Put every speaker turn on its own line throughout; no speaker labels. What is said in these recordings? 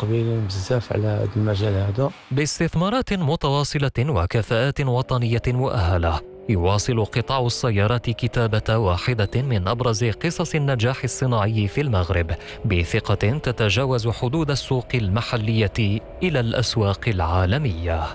مقبلين بزاف على هذا المجال هذا.
باستثمارات متواصلة وكفاءات وطنية مؤهلة، يواصل قطاع السيارات كتابة واحدة من أبرز قصص النجاح الصناعي في المغرب، بثقة تتجاوز حدود السوق المحلية إلى الأسواق العالمية.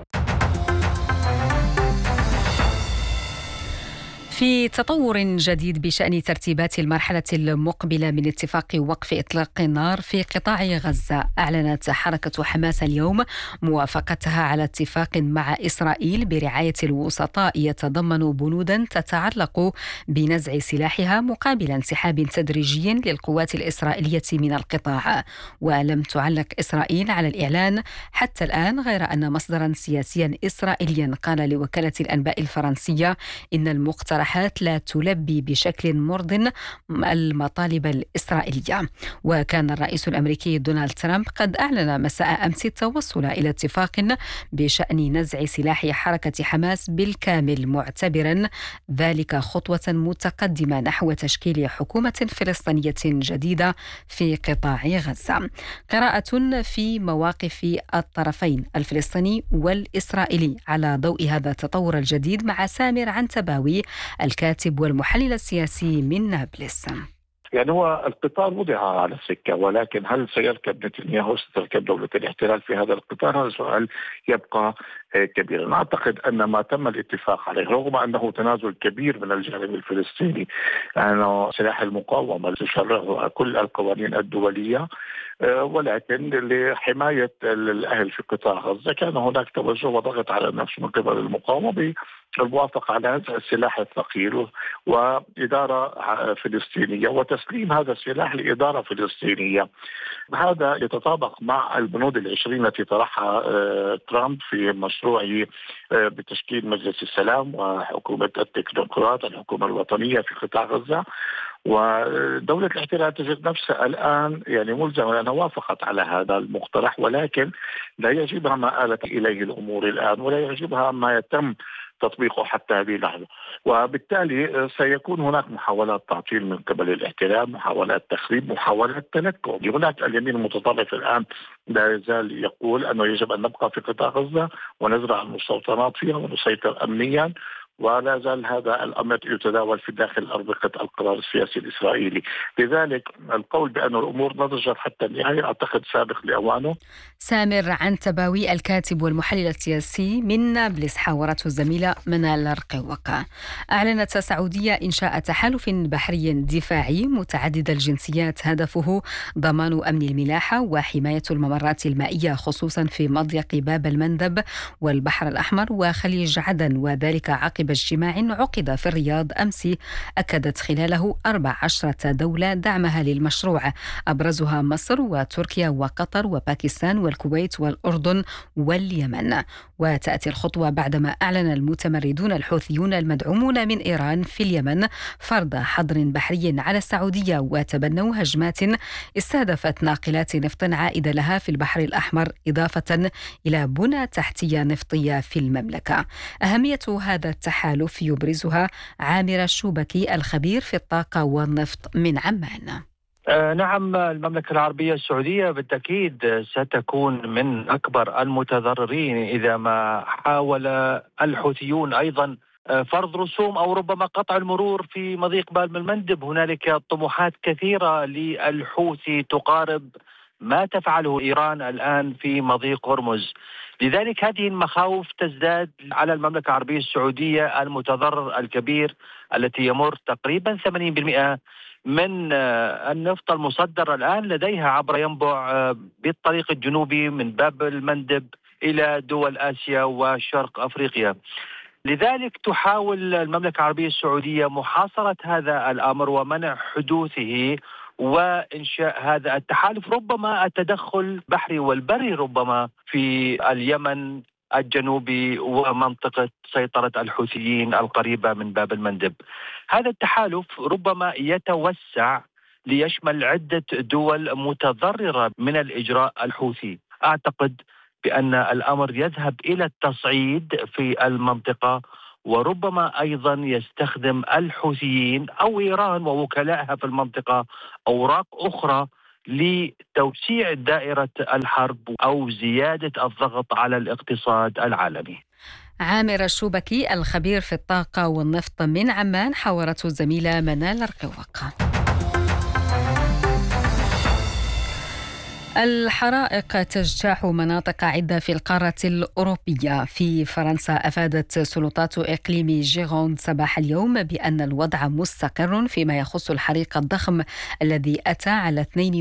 في تطور جديد بشأن ترتيبات المرحلة المقبلة من اتفاق وقف إطلاق النار في قطاع غزة، أعلنت حركة حماس اليوم موافقتها على اتفاق مع إسرائيل برعاية الوسطاء يتضمن بنودا تتعلق بنزع سلاحها مقابل انسحاب تدريجي للقوات الإسرائيلية من القطاع. ولم تعلق إسرائيل على الإعلان حتى الآن، غير أن مصدرا سياسيا إسرائيليا قال لوكالة الأنباء الفرنسية إن المقترحات لا تلبي بشكل مرضٍ المطالب الإسرائيلية. وكان الرئيس الأمريكي دونالد ترامب قد أعلن مساء أمس التوصل إلى اتفاق بشأن نزع سلاح حركة حماس بالكامل، معتبرا ذلك خطوة متقدمة نحو تشكيل حكومة فلسطينية جديدة في قطاع غزة. قراءة في مواقف الطرفين الفلسطيني والإسرائيلي على ضوء هذا التطور الجديد مع سامر عنتباوي، الكاتب والمحلل السياسي من نابلس.
يعني هو القطار وضع على السكة، ولكن هل سيركب نتنياهو، ستركب دولة الاحتلال في هذا القطار؟ هذا سؤال يبقى كبيرا. أعتقد أن ما تم الاتفاق عليه رغم أنه تنازل كبير من الجانب الفلسطيني، أنه سلاح المقاومة تشرعه كل القوانين الدولية، ولكن لحماية الأهل في قطاع غزة كان هناك توجه وضغط على النفس من قبل المقاومة بالموافقة على نزع السلاح الثقيل وإدارة فلسطينية وتسليم هذا السلاح لإدارة فلسطينية. هذا يتطابق مع البنود العشرين التي طرحها ترامب في مشروعه بتشكيل مجلس السلام وحكومة التكنوقراط، الحكومة الوطنية في قطاع غزة. ودولة الاحتلال تجد نفسها الآن يعني ملزمة لأنها وافقت على هذا المقترح، ولكن لا يعجبها ما آلت إليه الأمور الآن، ولا يعجبها ما يتم تطبيقه حتى هذه اللحظة، وبالتالي سيكون هناك محاولات تعطيل من قبل الاحتلال، محاولات تخريب، محاولات تنكب. هناك اليمين المتطرف الآن لا يزال يقول أنه يجب أن نبقى في قطاع غزة ونزرع المستوطنات فيها ونسيطر أمنيا، ولا زال هذا الأمر يتداول في داخل أربقة القرار السياسي الإسرائيلي. لذلك القول بأن الأمور نضجت حتى النهاية أعتقد سابق لأوانه.
سامر عنتباوي، الكاتب والمحلل السياسي من نابلس، حاورته الزميلة منال الرقوقة. أعلنت السعودية إنشاء تحالف بحري دفاعي متعدد الجنسيات هدفه ضمان أمن الملاحة وحماية الممرات المائية، خصوصا في مضيق باب المندب والبحر الأحمر وخليج عدن، وذلك عقب اجتماع عقد في الرياض أمس أكدت خلاله 14 دولة دعمها للمشروع، أبرزها مصر وتركيا وقطر وباكستان والكويت والأردن واليمن. وتأتي الخطوة بعدما أعلن المتمردون الحوثيون المدعومون من إيران في اليمن فرض حظر بحري على السعودية، وتبنوا هجمات استهدفت ناقلات نفط عائدة لها في البحر الأحمر، إضافة إلى بنى تحتية نفطية في المملكة. أهمية هذا التحالف يبرزها عامر الشوبكي، الخبير في الطاقة والنفط من عمان.
نعم، المملكة العربية السعودية بالتأكيد ستكون من أكبر المتضررين إذا ما حاول الحوثيون أيضا فرض رسوم أو ربما قطع المرور في مضيق باب المندب. هنالك طموحات كثيرة للحوثي تقارب ما تفعله إيران الآن في مضيق هرمز، لذلك هذه المخاوف تزداد على المملكة العربية السعودية المتضرر الكبير التي يمر تقريبا 80% من النفط المصدر الآن لديها عبر ينبع بالطريق الجنوبي من باب المندب إلى دول آسيا وشرق أفريقيا. لذلك تحاول المملكة العربية السعودية محاصرة هذا الأمر ومنع حدوثه وإنشاء هذا التحالف، ربما التدخل البحري والبري ربما في اليمن الجنوبي ومنطقة سيطرة الحوثيين القريبة من باب المندب. هذا التحالف ربما يتوسع ليشمل عدة دول متضررة من الإجراء الحوثي. أعتقد بأن الأمر يذهب إلى التصعيد في المنطقة، وربما أيضا يستخدم الحوثيين أو إيران ووكلائها في المنطقة أوراق أخرى لتوسيع دائرة الحرب أو زيادة الضغط على الاقتصاد العالمي.
عامر الشوبكي الخبير في الطاقة والنفط من عمان، حاورته الزميلة منال الرقوق. الحرائق تجتاح مناطق عدة في القارة الأوروبية. في فرنسا أفادت سلطات إقليم جيروند صباح اليوم بأن الوضع مستقر فيما يخص الحريق الضخم الذي أتى على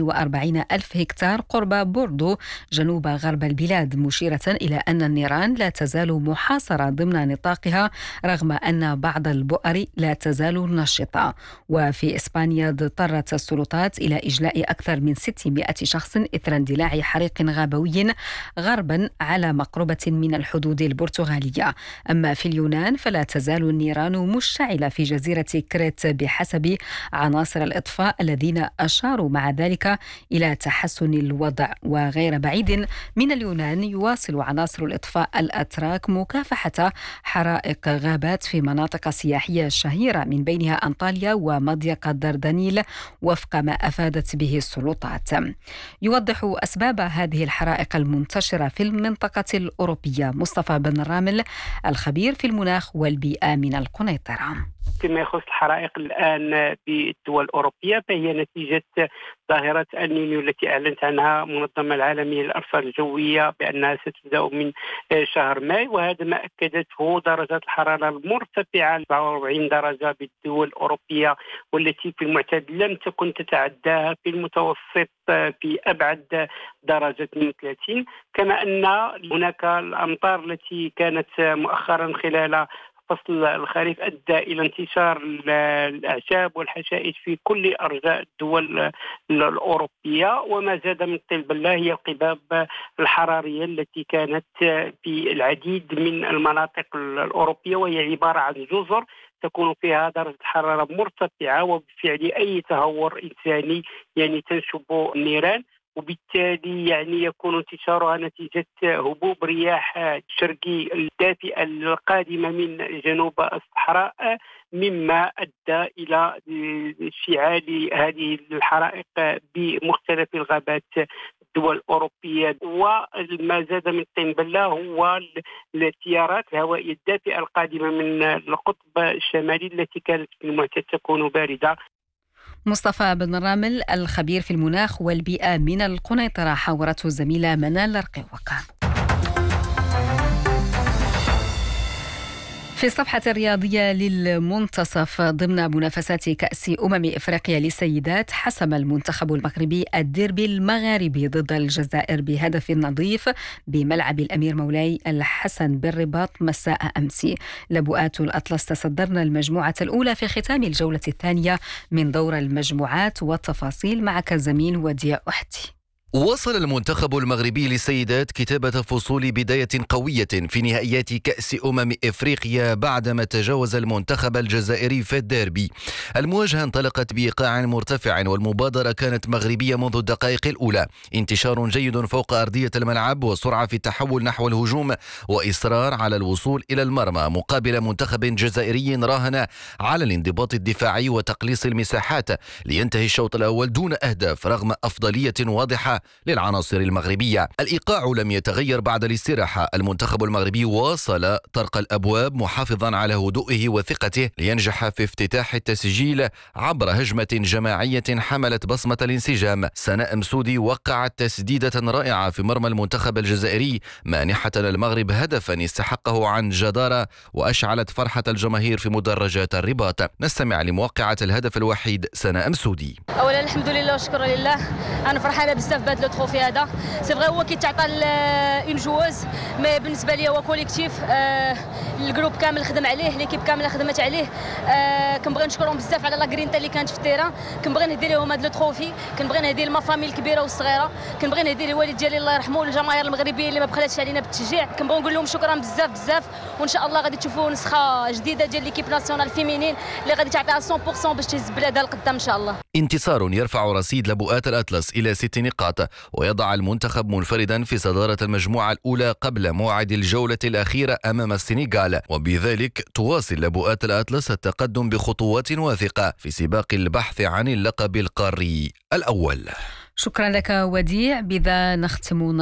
42 ألف هكتار قرب بوردو جنوب غرب البلاد، مشيرة إلى أن النيران لا تزال محاصرة ضمن نطاقها رغم أن بعض البؤر لا تزال نشطة. وفي إسبانيا اضطرت السلطات إلى إجلاء أكثر من 600 شخص إثر اندلاع حريق غابوي غربا على مقربة من الحدود البرتغالية. أما في اليونان فلا تزال النيران مشتعلة في جزيرة كريت بحسب عناصر الإطفاء الذين أشاروا مع ذلك إلى تحسن الوضع. وغير بعيد من اليونان يواصل عناصر الإطفاء الأتراك مكافحة حرائق غابات في مناطق سياحية شهيرة من بينها أنطاليا ومضيق الدردنيل وفق ما أفادت به السلطات. يوضح أسباب هذه الحرائق المنتشرة في المنطقة الأوروبية مصطفى بن رامل الخبير في المناخ والبيئة من القنيطرة.
فيما يخص الحرائق الآن بالدول الأوروبية فهي نتيجة ظاهرة النينيو التي أعلنت عنها المنظمة العالمية للأرصاد الجوية بأنها ستبدأ من شهر ماي، وهذا ما أكدته درجات الحرارة المرتفعة 44 درجة بالدول الأوروبية، والتي في المعتاد لم تكن تتعداها في المتوسط في أبعد درجة 32. كما أن هناك الأمطار التي كانت مؤخرا خلال فصل الخريف أدى إلى انتشار الأعشاب والحشائش في كل أرجاء الدول الأوروبية، وما زاد من طيب الله هي القباب الحرارية التي كانت في العديد من المناطق الأوروبية، وهي عبارة عن جزر تكون فيها درجة حرارة مرتفعة، وبفعل أي تهور إنساني تنشب النيران، وبالتالي يكون انتشارها نتيجة هبوب رياح شرقي الدافئة القادمة من جنوب الصحراء، مما أدى إلى اشتعال هذه الحرائق بمختلف الغابات الدول الأوروبية. وما زاد من طين بلة هو التيارات الهوائية الدافئة القادمة من القطب الشمالي التي كانت في المعتاد تكون باردة.
مصطفى بن رامل الخبير في المناخ والبيئة من القنيطرة، حاورته الزميلة منال الرقوق. في الصفحة الرياضية للمنتصف ضمن منافسات كأس إفريقيا للسيدات، حسم المنتخب المغربي الديربي المغاربي ضد الجزائر بهدف نظيف بملعب الأمير مولاي الحسن بالرباط مساء أمس. لبؤات الأطلس تصدرن المجموعة الأولى في ختام الجولة الثانية من دور المجموعات، والتفاصيل معك الزميل وديع أحتي.
واصل المنتخب المغربي للسيدات كتابة فصول بداية قوية في نهائيات كأس إفريقيا بعدما تجاوز المنتخب الجزائري في الديربي. المواجهة انطلقت بإيقاع مرتفع، والمبادرة كانت مغربية منذ الدقائق الأولى. انتشار جيد فوق أرضية الملعب، وسرعة في التحول نحو الهجوم، وإصرار على الوصول إلى المرمى، مقابل منتخب جزائري راهن على الانضباط الدفاعي وتقليص المساحات لينتهي الشوط الأول دون أهداف رغم أفضلية واضحة للعناصر المغربية. الإيقاع لم يتغير بعد الاستراحة. المنتخب المغربي واصل طرق الأبواب محافظا على هدوئه وثقته لينجح في افتتاح التسجيل عبر هجمة جماعية حملت بصمة الانسجام. سناء مسودي وقعت تسديدة رائعة في مرمى المنتخب الجزائري مانحة المغرب هدفا استحقه عن جدارة، وأشعلت فرحة الجماهير في مدرجات الرباط. نستمع لموقعة الهدف الوحيد سناء مسودي.
أولا الحمد لله والشكر لله، أنا فرحانة بزاف بهذا لو تروفي هذا. سي فغي هو كيتعطى اون جووز، مي بالنسبه لي هو كوليكتيف، الجروب كامل خدم عليه، ليكيب كامله خدمت عليه. كنبغي نشكرهم بزاف على لا غرينتا اللي كانت في التيران. كنبغي نهدي لهم هذا لو تروفي، كنبغي نهدي للمافامي الكبيره والصغيره، كنبغي نهدي للوالد ديالي الله يرحمه والجماهير المغربيه اللي ما بخلاتش علينا بالتشجيع. كنبغي نقول لهم شكرا بزاف بزاف، وان شاء الله غادي تشوفوا نسخه جديده ديال ليكيب ناسيونال فيمينين اللي غادي تعطيها 100% باش تهز بلادها لقدام ان شاء الله.
انتصار يرفع رصيد لبؤات الأطلس إلى 6 نقاط، ويضع المنتخب منفردا في صدارة المجموعة الأولى قبل موعد الجولة الأخيرة أمام السنغال، وبذلك تواصل لبؤات الأطلس التقدم بخطوات واثقة في سباق البحث عن اللقب القاري الأول.
شكرا لك وديع. بذا نختم